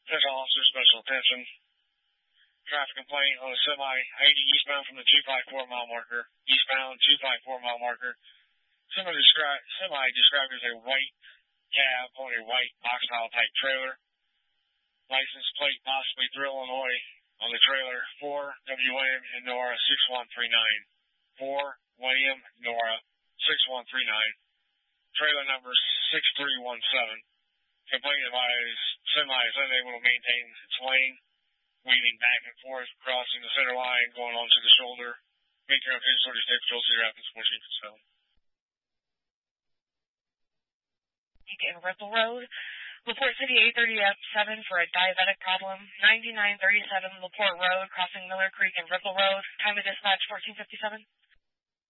Central Officer, Special Attention. Traffic complaint on a semi 80 eastbound from the 254 mile marker. Eastbound 254 mile marker. Semi described as a white cab on a white box style type trailer. License plate possibly through Illinois on the trailer. 4 WM and Nora 6139. 4 William Nora 6139. Trailer number 6317. Complaint advised semi is unable to maintain its lane, weaving back and forth, crossing the center line, going onto the shoulder. Making up his sort of state patrol, Cedar Rapids, Washington. So. In Ripple Road. LaPorte City 830-7 for a diabetic problem. 9937 LaPorte Road, crossing Miller Creek and Ripple Road. Time of dispatch 1457.